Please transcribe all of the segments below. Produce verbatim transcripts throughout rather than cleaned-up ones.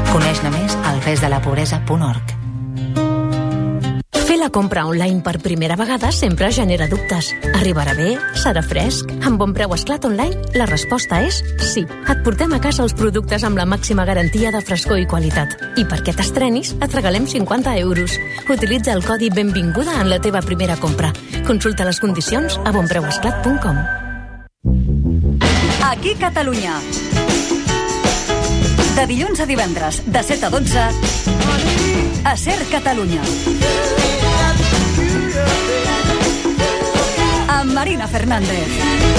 Coneix-ne més al fes de la pobresa punt org. Fer la compra online per primera vegada sempre genera dubtes. Arribarà bé? Serà fresc? Amb Bon Preu Esclat Online, la resposta és sí. Et portem a casa els productes amb la màxima garantia de frescor i qualitat. I perquè t'estrenis, et regalem cinquanta euros. Utilitza el codi Benvinguda en la teva primera compra. Consulta les condicions a bon preu esclat punt com. Aquí Catalunya. De dilluns a divendres, de set a dotze, a Ser Catalunya. Amb Marina Fernández.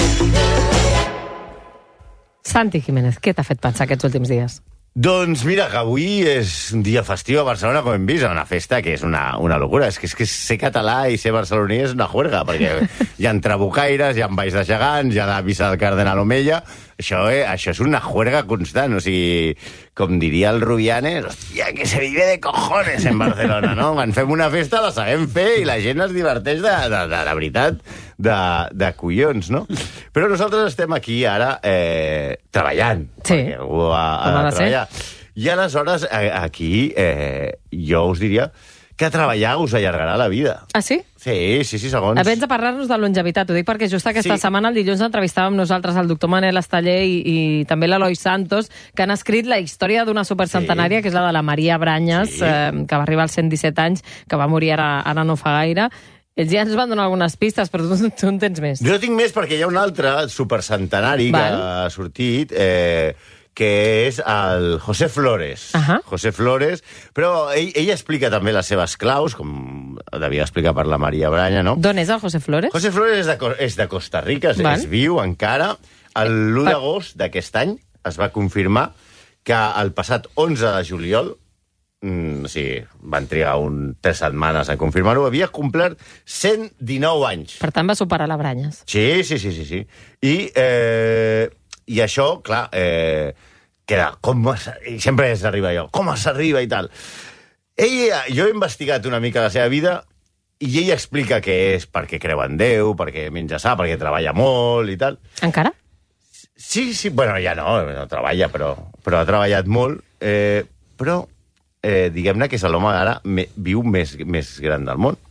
Santi Jiménez, què t'ha fet pensar aquests últims dies? Doncs mira, que avui és un dia festiu a Barcelona, com hem vist, una festa que és una, una locura. És que, és que ser català i ser barceloní és una juerga, perquè hi ha trabucaires, hi ha balls de gegants, hi ha la missa del Cardenal Omeia. Això, eh, això és una juerga constant. O sigui, com diria el Rubianes, hòstia, que se vive de cojones en Barcelona, no? Quan fem una festa la sabem fer i la gent es diverteix de, de, de, de veritat, de, de collons, no? Però nosaltres estem aquí ara eh, treballant. Sí, algú ha, ha de treballar. I aleshores, aquí, eh, jo us diria que treballar us allargarà la vida. Ah, sí? Sí, sí, sí, segons. Vens a parlar-nos de longevitat. Ho dic perquè just aquesta sí. setmana, el dilluns, entrevistàvem nosaltres el doctor Manel Esteller i, i també l'Eloi Santos, que han escrit la història d'una supercentenària, sí. que és la de la Maria Branyes, sí. eh, que va arribar als cent disset anys, que va morir ara, ara no fa gaire. Ells ja ens van donar algunes pistes, però tu, tu en tens més. Jo tinc més perquè hi ha un altre supercentenari Val. que ha sortit... Eh, que és el José Flores. Uh -huh. José Flores, però ell, ell explica també les seves claus, com devia explicar per la Maria Branya, no? D'on és el José Flores? José Flores és de, és de Costa Rica, és, és viu encara. L'u d'agost d'aquest any es va confirmar que el passat onze de juliol, mm, sí, van trigar un tres setmanes a confirmar-ho, havia complert cent dinou anys. Per tant, va superar la Branyes. Sí, sí, sí, sí. sí. I... Eh, I això, clar, eh, queda... Com sempre s'arriba allò, com s'arriba i tal. Ell, jo he investigat una mica la seva vida i ell explica que és perquè creu en Déu, perquè menja sa, perquè treballa molt i tal. Encara? Sí, sí, bueno, ja no, no treballa, però, però ha treballat molt. Eh, però, eh, diguem-ne que és l'home ara me, viu més, més gran del món.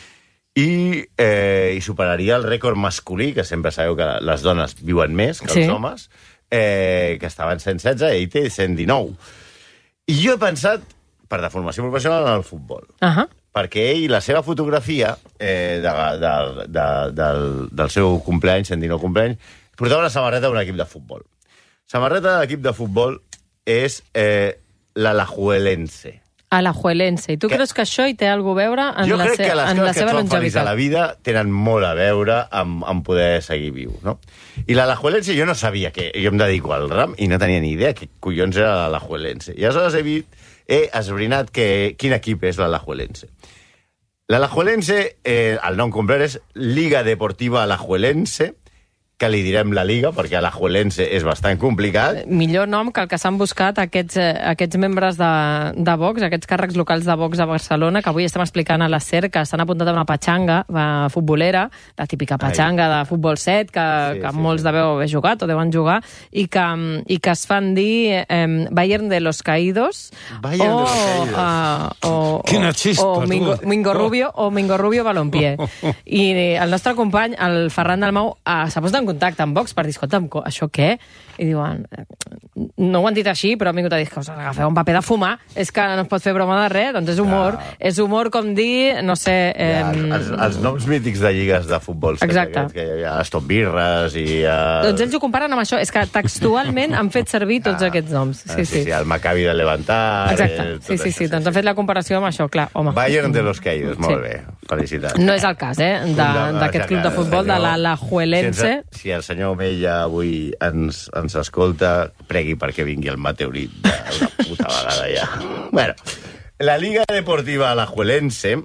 I, eh, i superaria el rècord masculí, que sempre sabeu que les dones viuen més que sí. els homes, eh, que estaven cent setze, ell té cent dinou. I jo he pensat, per de formació professional, en el futbol. Uh -huh. Perquè ell, la seva fotografia eh, de, de, de, del, del seu cumpleany, cent dinou cumpleany, portava una samarreta d'un equip de futbol. Samarreta de l'equip de futbol és eh, l'Alajuelense. Alajuelense. I tu que... creus que això hi té alguna cosa a veure en jo la, crec se... que les en la seva longevitat? Jo crec que les coses que et fan feliç a la vida tenen molt a veure amb, amb poder seguir viu, no? I l'Alajuelense jo no sabia que... Jo em dedico al ram i no tenia ni idea que collons era l'Alajuelense. I aleshores he, vist, he esbrinat que, quin equip és l'Alajuelense. L'Alajuelense, eh, el nom complet és Liga Deportiva Alajuelense, que li direm la Liga, perquè Alajuelense és bastant complicat. Millor nom que el que s'han buscat aquests, aquests membres de, de Vox, aquests càrrecs locals de Vox a Barcelona, que avui estem explicant a la SER, que s'han apuntat a una patxanga uh, futbolera, la típica patxanga Ai. de futbol set, que, sí, que sí, molts sí. deveu haver jugat o deuen jugar, i que, i que es fan dir eh, Bayern de los Caídos, Bayern o, de los Caídos. Uh, o, Quina xispa, o Mingo, Mingo Rubio o Mingo Rubio Balompié. I el nostre company, el Ferran Dalmau, uh, s'ha posat en contacte amb Vox per dir, escolta'm, això què? I diuen, no ho han dit així, però han vingut a dir que us agafeu un paper de fumar, és que no es pot fer broma de res, doncs és humor. Ja. És humor com dir, no sé... Eh... Ja, els, els noms mítics de lligues de futbol. Exacte. Aquests, que hi ha Stop Birres i... Uh... Doncs ells ho comparen amb això, és que textualment han fet servir tots ah, aquests noms. Sí, sí, sí, el Maccabi de Levantar... Exacte, eh, sí, sí, sí, doncs han fet la comparació amb això, clar, home. Bayern de los Caídos, molt sí. bé, felicitats. No és el cas, eh, d'aquest club de futbol, de l'Alajuelense. Si el senyor Omeia avui ens, ens escolta, pregui perquè vingui el meteorit d'una puta vegada ja. Bueno, la Liga Deportiva Alajuelense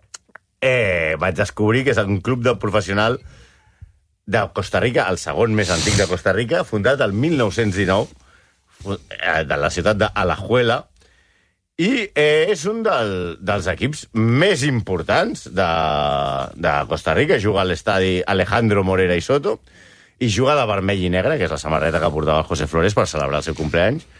eh, vaig descobrir que és un club de professional de Costa Rica, el segon més antic de Costa Rica, fundat el mil nou-cents dinou, de la ciutat d'Alajuela, i eh, és un del, dels equips més importants de, de Costa Rica. Juga a l'estadi Alejandro Morera i Soto, i juga de vermell i negre, que és la samarreta que portava el José Flores per celebrar el seu cumpleaños.